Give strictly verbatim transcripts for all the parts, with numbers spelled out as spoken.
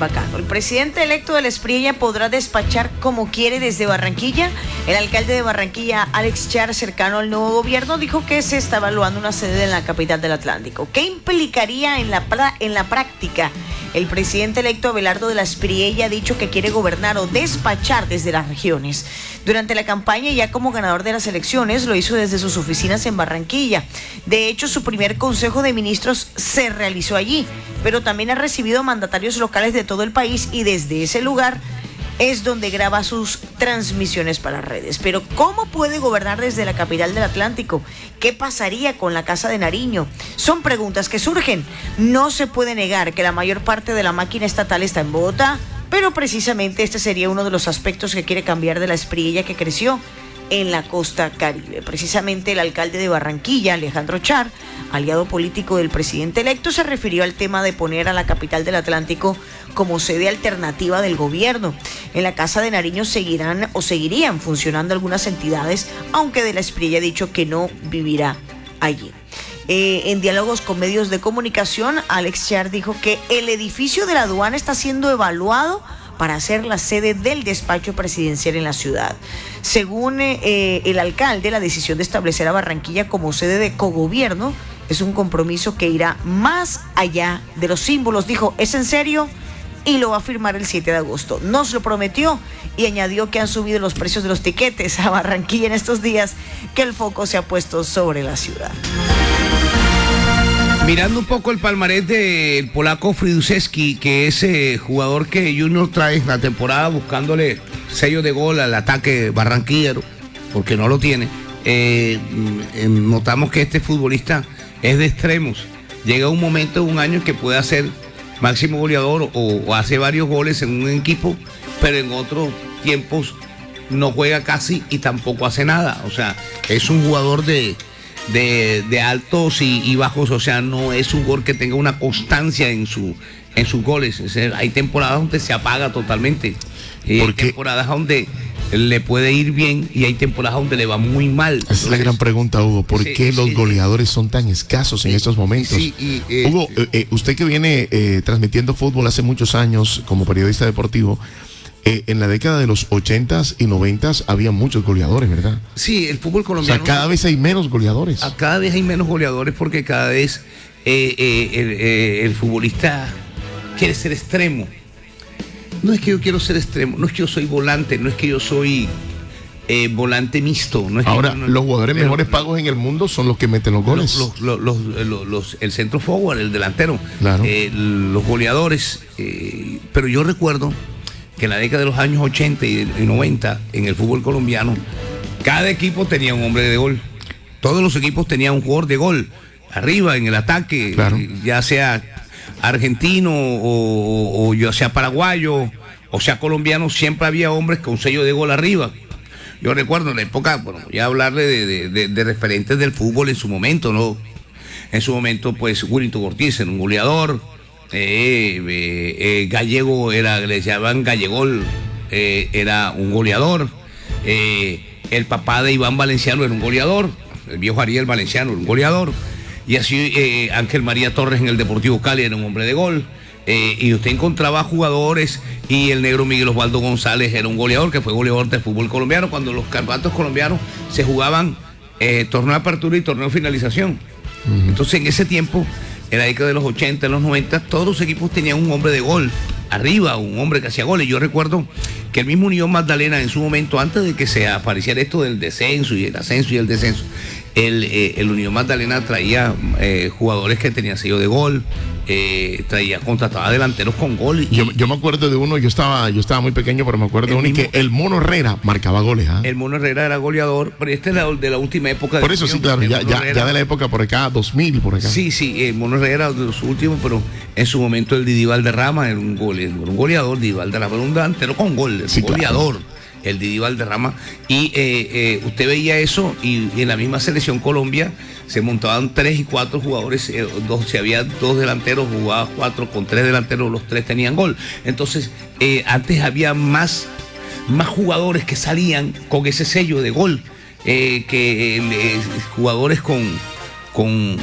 bacano. El presidente electo de la Espriella podrá despachar como quiere desde Barranquilla. El alcalde de Barranquilla, Alex Char, cercano al nuevo gobierno, dijo que se está evaluando una sede en la capital del Atlántico. ¿Qué implicaría en la, pra- en la práctica? El presidente electo Abelardo de la Espriella ha dicho que quiere gobernar o despachar desde las regiones. Durante la campaña, ya como ganador de las elecciones, lo hizo desde sus oficinas en Barranquilla. De hecho, su primer consejo de ministros se realizó allí, pero también ha recibido mandatarios locales de todo el país y desde ese lugar es donde graba sus transmisiones para redes. Pero ¿cómo puede gobernar desde la capital del Atlántico? ¿Qué pasaría con la Casa de Nariño? Son preguntas que surgen. No se puede negar que la mayor parte de la máquina estatal está en Bogotá, pero precisamente este sería uno de los aspectos que quiere cambiar de la Espriella que creció en la costa caribe. Precisamente el alcalde de Barranquilla, Alejandro Char, aliado político del presidente electo, se refirió al tema de poner a la capital del Atlántico como sede alternativa del gobierno. En la Casa de Nariño seguirán o seguirían funcionando algunas entidades, aunque de la Espriella ha dicho que no vivirá allí. Eh, en diálogos con medios de comunicación, Alex Char dijo que el edificio de la aduana está siendo evaluado para ser la sede del despacho presidencial en la ciudad. Según eh, el alcalde, la decisión de establecer a Barranquilla como sede de cogobierno es un compromiso que irá más allá de los símbolos. Dijo, ¿es en serio? Y lo va a firmar el siete de agosto. Nos lo prometió y añadió que han subido los precios de los tiquetes a Barranquilla en estos días, que el foco se ha puesto sobre la ciudad. Mirando un poco el palmarés del polaco Friduszewski, que es eh, jugador que Junior trae en la temporada buscándole sello de gol al ataque barranquillero, porque no lo tiene. Eh, notamos que este futbolista es de extremos. Llega un momento, un año, que puede hacer máximo goleador o, o hace varios goles en un equipo, pero en otros tiempos no juega casi y tampoco hace nada. O sea, es un jugador de... De, de altos y, y bajos, o sea, no es un gol que tenga una constancia en su en sus goles. Es decir, hay temporadas donde se apaga totalmente y hay temporadas donde le puede ir bien y hay temporadas donde le va muy mal. Esa Entonces, es la gran pregunta, Hugo, ¿por sí, qué los sí, goleadores son tan escasos en sí, estos momentos? Sí, y, eh, Hugo, eh, usted que viene eh, transmitiendo fútbol hace muchos años como periodista deportivo, Eh, en la década de los ochentas y noventas había muchos goleadores, ¿verdad? Sí, el fútbol colombiano. O sea, cada vez hay menos goleadores. A cada vez hay menos goleadores porque cada vez eh, eh, el, eh, el futbolista quiere ser extremo. No es que yo quiero ser extremo, no es que yo soy volante, no es que yo soy eh, volante mixto. No es Ahora, que yo, no, los jugadores pero, mejores pagos en el mundo son los que meten los goles. Los, los, los, los, los, el centro forward, el delantero, claro. eh, los goleadores. Eh, pero yo recuerdo que en la década de los años ochenta y noventa, en el fútbol colombiano, cada equipo tenía un hombre de gol. Todos los equipos tenían un jugador de gol. Arriba, en el ataque, claro. ya sea argentino o, o ya sea paraguayo, o sea colombiano, siempre había hombres con sello de gol arriba. Yo recuerdo en la época, bueno, voy a hablarle de, de, de, de referentes del fútbol en su momento, ¿no? En su momento, pues, Willington Ortiz era un goleador. Eh, eh, eh, Gallego era, le llamaban Gallegol, eh, era un goleador. Eh, el papá de Iván Valenciano era un goleador. El viejo Ariel Valenciano era un goleador. Y así eh, Ángel María Torres en el Deportivo Cali era un hombre de gol. Eh, y usted encontraba jugadores, y el negro Miguel Osvaldo González era un goleador, que fue goleador del fútbol colombiano cuando los campeonatos colombianos se jugaban eh, torneo de apertura y torneo de finalización. Uh-huh. Entonces, en ese tiempo, en la década de los ochenta, en los noventa, todos los equipos tenían un hombre de gol arriba, un hombre que hacía goles. Yo recuerdo que el mismo Unión Magdalena, en su momento, antes de que se apareciera esto del descenso y el ascenso y el descenso, el, eh, el Unión Magdalena traía eh, jugadores que tenían sello de gol, eh, traía, contrataba delanteros con gol. Y, yo, yo me acuerdo de uno, yo estaba, yo estaba muy pequeño, pero me acuerdo de uno mismo, que el Mono Herrera marcaba goles. ¿eh? El Mono Herrera era goleador, pero este es la, de la última época. Por eso, sí, claro, ya, ya, ya de la época por acá, dos mil por acá. Sí, sí, el Mono Herrera era de los últimos, pero en su momento el Didi Valderrama era un, gole, un goleador, Didi Valderrama era un delantero con gol, sí, un goleador. Claro. El Didi Valderrama, y eh, eh, usted veía eso, y, y en la misma selección Colombia se montaban tres y cuatro jugadores, eh, dos, si había dos delanteros, jugaba cuatro con tres delanteros, los tres tenían gol. Entonces, eh, antes había más, más jugadores que salían con ese sello de gol, eh, que eh, jugadores con, con,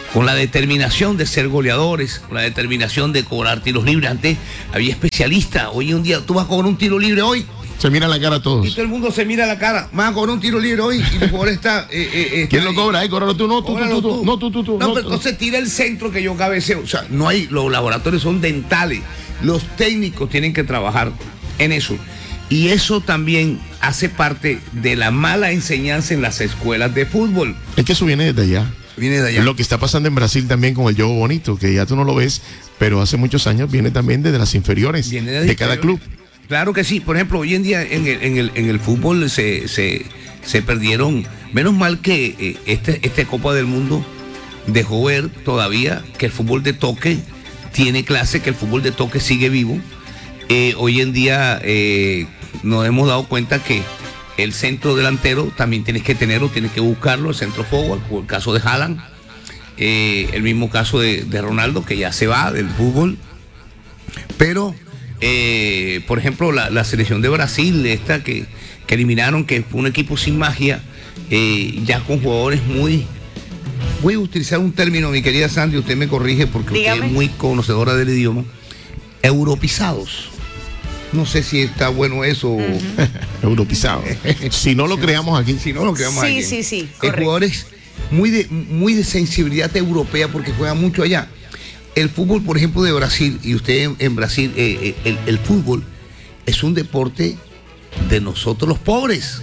con la determinación de ser goleadores, con la determinación de cobrar tiros libres. Antes había especialistas, hoy en día tú vas a cobrar un tiro libre hoy. Se mira la cara a todos. Y todo el mundo se mira la cara. Vas a cobrar un tiro libre hoy y el jugador está... Eh, eh, está ¿Quién lo cobra? Ahí, cóbralo tú, no, tú, tú, tú, tú, no, tú, tú, tú. No, pero entonces tira el centro que yo cabeceo. O sea, no hay, los laboratorios son dentales. Los técnicos tienen que trabajar en eso. Y eso también hace parte de la mala enseñanza en las escuelas de fútbol. Es que eso viene desde allá. Viene de allá. Lo que está pasando en Brasil también con el juego bonito, que ya tú no lo ves, pero hace muchos años viene también desde las inferiores viene de, de cada club. Claro que sí. Por ejemplo, hoy en día en el, en el, en el fútbol se, se, se perdieron. Menos mal que eh, este, este Copa del Mundo dejó ver todavía que el fútbol de toque tiene clase, que el fútbol de toque sigue vivo. Eh, hoy en día eh, nos hemos dado cuenta que el centro delantero también tienes que tenerlo, tienes que buscarlo, el centro forward, como el caso de Haaland, eh, el mismo caso de, de Ronaldo, que ya se va del fútbol. Pero, eh, por ejemplo, la, la selección de Brasil, esta que, que eliminaron, que fue un equipo sin magia, eh, ya con jugadores muy... Voy a utilizar un término, mi querida Sandy, usted me corrige porque Dígame. Usted es muy conocedora del idioma. Europizados. No sé si está bueno eso. Uh-huh. Europizado. Si no lo creamos aquí. Si no lo creamos sí, aquí. Sí, sí, sí. Hay jugadores muy de, muy de sensibilidad europea porque juegan mucho allá. El fútbol, por ejemplo, de Brasil, y usted en, en Brasil, eh, el, el fútbol es un deporte de nosotros los pobres.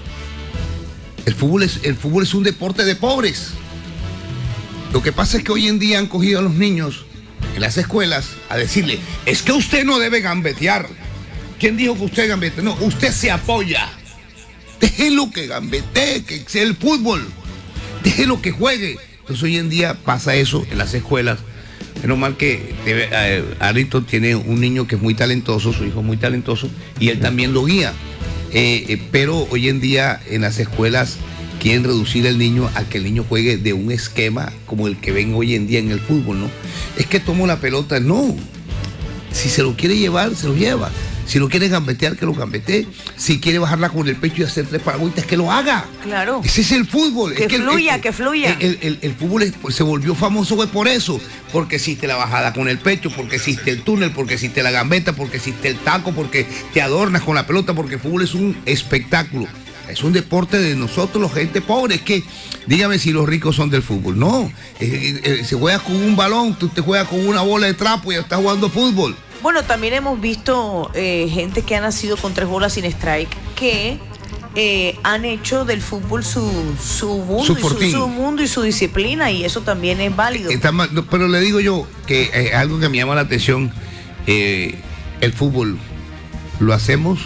El fútbol es, el fútbol es un deporte de pobres. Lo que pasa es que hoy en día han cogido a los niños en las escuelas a decirle, es que usted no debe gambetear. ¿Quién dijo que usted gambete? No, usted se apoya. Déjelo que gambetee, que sea el fútbol. Déjelo que juegue. Entonces hoy en día pasa eso en las escuelas. Menos mal que debe, eh, Arlington tiene un niño que es muy talentoso, su hijo es muy talentoso, y él también lo guía. Eh, eh, pero hoy en día en las escuelas quieren reducir al niño a que el niño juegue de un esquema como el que ven hoy en día en el fútbol, ¿no? Es que tomo la pelota, no. Si se lo quiere llevar, se lo lleva. Si lo quiere gambetear, que lo gambetee. Si quiere bajarla con el pecho y hacer tres paragüitas, que lo haga. Claro. Ese es el fútbol. Que, es que fluya, el, el, que fluya. El, el, el fútbol es, se volvió famoso pues, por eso. Porque existe la bajada con el pecho, porque existe el túnel, porque existe la gambeta, porque existe el taco, porque te adornas con la pelota, porque el fútbol es un espectáculo. Es un deporte de nosotros, los gente pobre. Es que, dígame si los ricos son del fútbol. No, eh, eh, se juega con un balón, tú te juegas con una bola de trapo y ya estás jugando fútbol. Bueno, también hemos visto eh, gente que ha nacido con tres bolas sin strike que eh, han hecho del fútbol su, su, mundo su, y su, su mundo y su disciplina, y eso también es válido. Está mal, pero le digo yo que es eh, algo que me llama la atención, eh, el fútbol lo hacemos,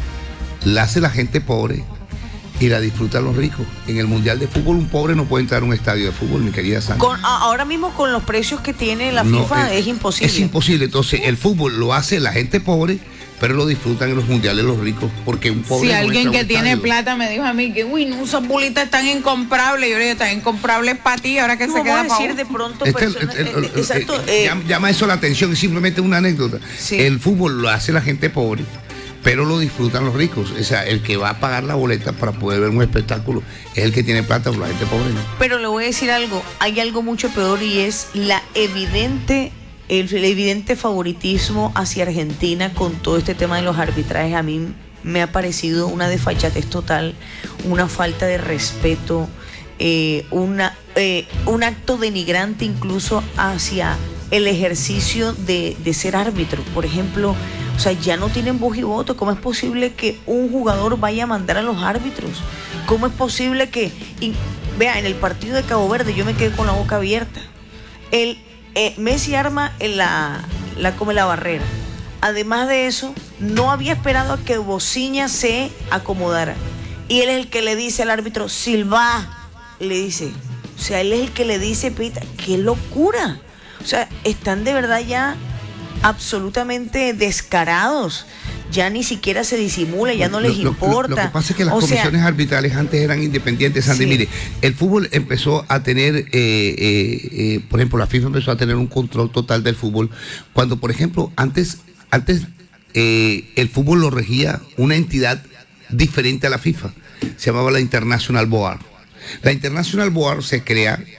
lo hace la gente pobre y la disfrutan los ricos. En el Mundial de Fútbol un pobre no puede entrar a un estadio de fútbol, mi querida Sandra. Con, ahora mismo con los precios que tiene la FIFA no, es, es imposible. Es imposible. Entonces el fútbol lo hace la gente pobre, pero lo disfrutan en los mundiales los ricos, porque un pobre... Si no alguien que un tiene estadio. plata me dijo a mí que, uy, no, esas bolitas están incomprables. Yo le digo, están incomprables para ti, ahora que no, se queda a para decir de pronto este, personas, el, el, eh, exacto, eh, eh, llama, llama eso la atención, es simplemente una anécdota. Sí. El fútbol lo hace la gente pobre, pero lo disfrutan los ricos. O sea, el que va a pagar la boleta para poder ver un espectáculo es el que tiene plata, pero la gente pobre no. Pero le voy a decir algo, hay algo mucho peor, y es la evidente, el, el evidente favoritismo hacia Argentina con todo este tema de los arbitrajes. A mí me ha parecido una desfachatez total, una falta de respeto, eh, una, eh, un acto denigrante incluso hacia el ejercicio de, de ser árbitro. Por ejemplo, o sea, ya no tienen voz y voto. ¿Cómo es posible que un jugador vaya a mandar a los árbitros? ¿Cómo es posible que... Y, vea, en el partido de Cabo Verde yo me quedé con la boca abierta. El, eh, Messi arma en la, la, come la barrera. Además de eso, no había esperado a que Bociña se acomodara. Y él es el que le dice al árbitro, Silva, le dice. O sea, él es el que le dice, Pita, ¡qué locura! O sea, están de verdad ya absolutamente descarados. Ya ni siquiera se disimula, ya no les lo, importa. Lo, lo que pasa es que las o comisiones sea, arbitrales antes eran independientes, Sandy. Sí. Mire, el fútbol empezó a tener, eh, eh, eh, por ejemplo, la FIFA empezó a tener un control total del fútbol. Cuando, por ejemplo, antes, antes eh, el fútbol lo regía una entidad diferente a la FIFA. Se llamaba la International Board. La International Board se crea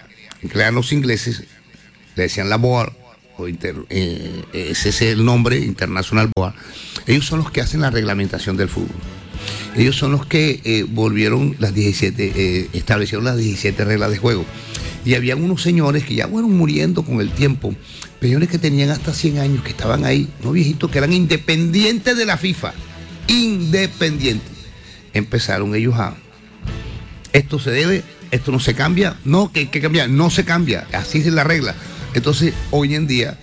crean los ingleses, le decían la B O A R, o inter, eh, ese es el nombre, International B O A R. Ellos son los que hacen la reglamentación del fútbol. Ellos son los que eh, volvieron las diecisiete, eh, establecieron las diecisiete reglas de juego. Y habían unos señores que ya fueron muriendo con el tiempo, señores que tenían hasta cien años, que estaban ahí, unos viejitos que eran independientes de la FIFA, independientes. Empezaron ellos a, esto se debe, esto no se cambia, no, que hay que cambiar, no se cambia, así es la regla. Entonces, hoy en día,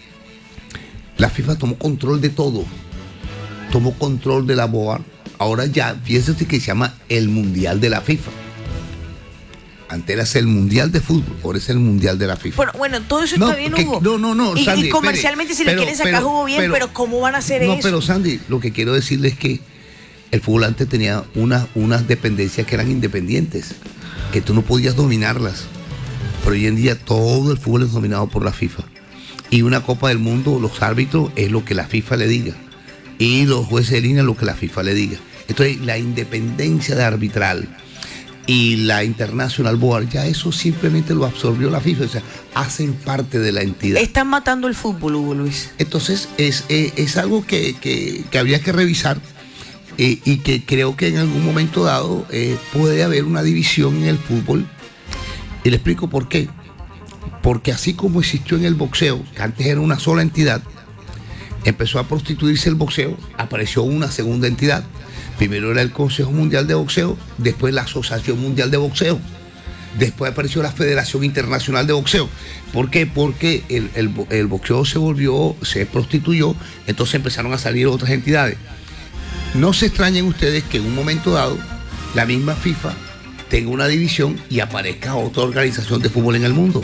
la FIFA tomó control de todo, tomó control de la B O A R. Ahora ya, fíjese que se llama el Mundial de la FIFA. Antes era el Mundial de Fútbol, ahora es el Mundial de la FIFA. Bueno, bueno todo eso está no, bien, que, Hugo. No, no, no, y, Sandy, y comercialmente espere, si le quieren sacar jugo bien, pero, pero ¿cómo van a hacer no, eso? No, pero Sandy, lo que quiero decirles es que el fútbol antes tenía unas, unas dependencias que eran independientes, que tú no podías dominarlas. Pero hoy en día todo el fútbol es dominado por la FIFA. Y una Copa del Mundo, los árbitros es lo que la FIFA le diga. Y los jueces de línea lo que la FIFA le diga. Entonces, la independencia de arbitral y la International B O A R, ya eso simplemente lo absorbió la FIFA. O sea, hacen parte de la entidad. Están matando el fútbol, Hugo Luis. Entonces, es, es, es algo que, que, que habría que revisar. Eh, y que creo que en algún momento dado eh, puede haber una división en el fútbol. Y le explico por qué. Porque así como existió en el boxeo, que antes era una sola entidad, empezó a prostituirse el boxeo, apareció una segunda entidad. Primero era el Consejo Mundial de Boxeo, después la Asociación Mundial de Boxeo, después apareció la Federación Internacional de Boxeo. ¿Por qué? Porque el, el, el boxeo se volvió, se prostituyó, entonces empezaron a salir otras entidades. No se extrañen ustedes que en un momento dado la misma FIFA tenga una división y aparezca otra organización de fútbol en el mundo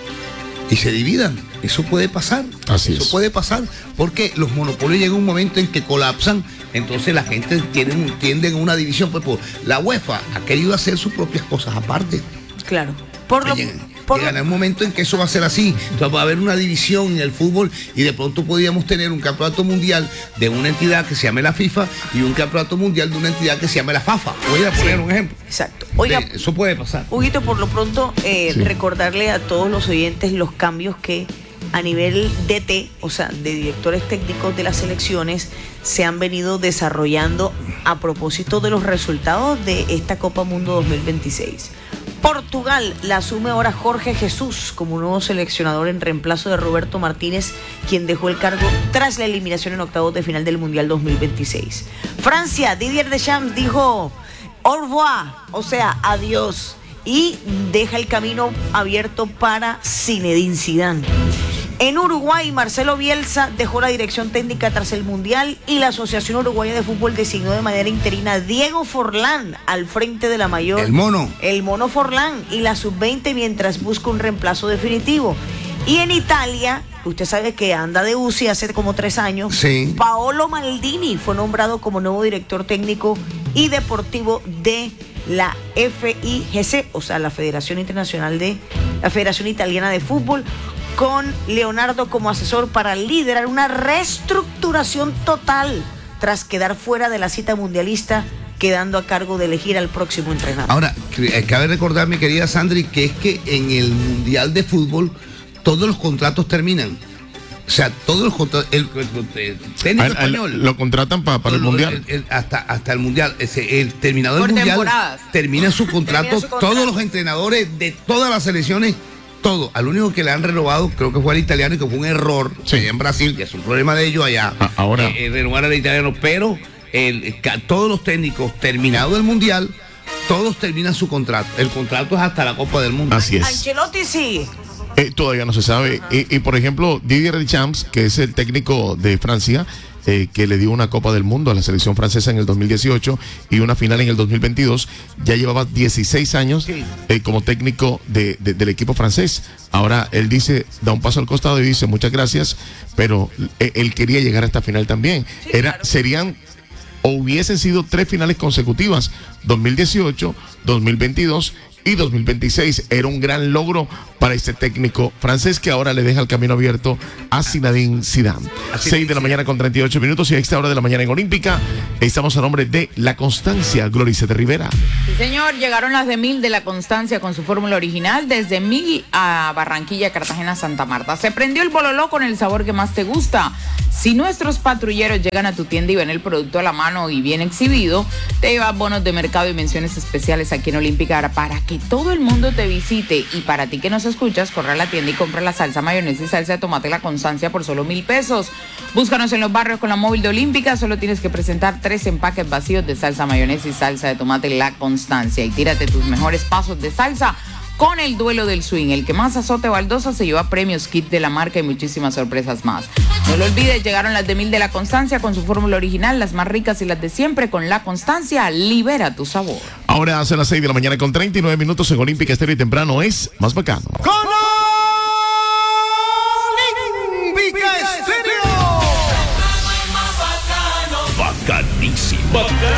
y se dividan. Eso puede pasar. Así Eso es. puede pasar porque los monopolios llegan un momento en que colapsan, entonces la gente tiene, tienden a una división. Pues, pues, la UEFA ha querido hacer sus propias cosas aparte. Claro. Por lo, Llegan, por llegará lo, un momento en que eso va a ser así. Entonces va a haber una división en el fútbol y de pronto podríamos tener un campeonato mundial de una entidad que se llame la FIFA y un campeonato mundial de una entidad que se llame la FAFA. Voy a poner sí, un ejemplo. Exacto. Oiga, De, eso puede pasar. Huguito, por lo pronto, eh, Sí. recordarle a todos los oyentes los cambios que a nivel D T, o sea, de directores técnicos de las selecciones, se han venido desarrollando a propósito de los resultados de esta Copa Mundo dos mil veintiséis. Portugal la asume ahora Jorge Jesús como nuevo seleccionador en reemplazo de Roberto Martínez, quien dejó el cargo tras la eliminación en octavos de final del Mundial dos mil veintiséis. Francia, Didier Deschamps dijo au revoir, o sea, adiós, y deja el camino abierto para Zinedine Zidane. En Uruguay, Marcelo Bielsa dejó la dirección técnica tras el Mundial y la Asociación Uruguaya de Fútbol designó de manera interina a Diego Forlán al frente de la mayor. El mono. El mono Forlán y la sub veinte mientras busca un reemplazo definitivo. Y en Italia, usted sabe que anda de U C I hace como tres años, Sí. Paolo Maldini fue nombrado como nuevo director técnico y deportivo de la F I G C, o sea, la Federación Internacional de la Federación Italiana de Fútbol, con Leonardo como asesor para liderar una reestructuración total tras quedar fuera de la cita mundialista, quedando a cargo de elegir al próximo entrenador. Ahora, que- cabe recordar, mi querida Sandri, que es que en el Mundial de Fútbol todos los contratos terminan. O sea, todos los contratos, el, el- el técnico Al- al- español. lo contratan pa- para el Todo, mundial. el- el- hasta, hasta el mundial. Ese, el terminado el Por mundial temporadas. termina su contrato. Termina su contrato. Todos los entrenadores de todas las selecciones, todo. Al único que le han renovado, creo que fue al italiano y que fue un error. Sí. Allá en Brasil, que es un problema de ellos allá. Ah, ahora. eh, eh, renovar al italiano, pero el, ca- todos los técnicos terminado el mundial, todos terminan su contrato. El contrato es hasta la Copa del Mundo. Así es. Ancelotti sigue. Eh, todavía no se sabe. Y, y, por ejemplo, Didier Deschamps, que es el técnico de Francia, eh, que le dio una Copa del Mundo a la selección francesa en el dos mil dieciocho y una final en el dos mil veintidós, ya llevaba dieciséis años Sí. eh, como técnico de, de- del equipo francés. Ahora él dice, da un paso al costado y dice muchas gracias, pero eh, él quería llegar a esta final también. Sí, Era, claro. serían o hubiesen sido tres finales consecutivas, dos mil dieciocho, dos mil veintidós y dos mil veintiséis. Era un gran logro para este técnico francés que ahora le deja el camino abierto a Zinedine Zidane. seis de la mañana con treinta y ocho minutos y a esta hora de la mañana en Olímpica estamos a nombre de La Constancia. Glorice de Rivera. Sí, señor, llegaron las de Mil de La Constancia con su fórmula original desde Mil a Barranquilla, Cartagena, Santa Marta. Se prendió el bololó con el sabor que más te gusta. Si nuestros patrulleros llegan a tu tienda y ven el producto a la mano y bien exhibido, te llevas bonos de mercado y menciones especiales aquí en Olímpica para que todo el mundo te visite. Y para ti que nos escuchas, corre a la tienda y compra la salsa mayonesa y salsa de tomate La Constancia por solo mil pesos. Búscanos en los barrios con la móvil de Olímpica. Solo tienes que presentar tres empaques vacíos de salsa mayonesa y salsa de tomate La Constancia. Y tírate tus mejores pasos de salsa con el duelo del swing. El que más azote baldosa se lleva premios, kit de la marca y muchísimas sorpresas más. No lo olvides, llegaron las de Mil de La Constancia con su fórmula original, las más ricas y las de siempre con La Constancia. Libera tu sabor. Ahora hace las seis de la mañana con treinta y nueve minutos en Olímpica Estéreo y temprano es más bacano. ¡Con Olímpica Estéreo! Bacanísimo. Bacán.